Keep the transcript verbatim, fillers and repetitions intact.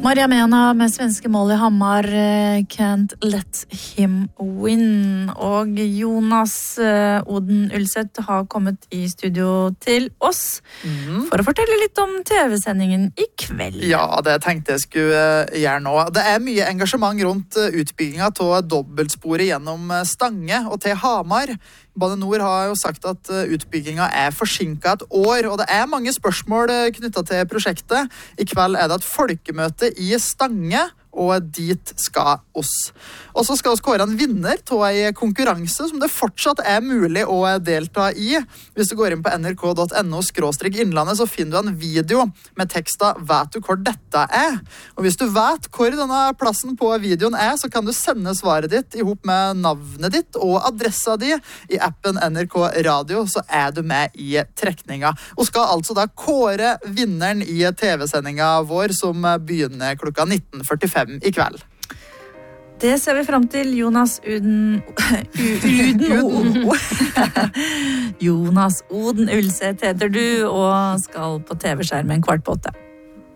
Maria Mena med svenske mål i Hammar, Can't Let Him Win. Og Jonas Oden Ulseth har kommet i studio til oss mm. for å fortelle litt om T V-sendingen i kveld. Ja, det tenkte jeg skulle gjøre nå. Det er mye engasjement rundt utbygginga av dobbeltsporet gjennom Stange og til Hamar. Bane Nor har jo sagt at utbygginga er forsinket et år, og det er mange spørsmål knyttet til prosjektet. I kveld er det et folkemøte i Stange, og dit skal oss. Og så skal vi kåre en vinner til en konkurranse som det fortsatt er mulig å delta i. Hvis du går inn på nrk.no skråstrek innlandet, så finner du en video med teksten «Vet du hvor dette er?» Og hvis du vet hvor denne plassen på videoen er, så kan du sende svaret ditt ihop med navnet ditt og adressa di i appen N R K Radio, så er du med i trekninga. Og skal altså da kåre vinneren i T V-sendinga vår, som begynner klokka nitten førtifem i kveld. Det ser vi frem til. Jonas Uden Uden Jonas Oden Ulseth heter du, og skal på T V-skjermen kvart på åtte.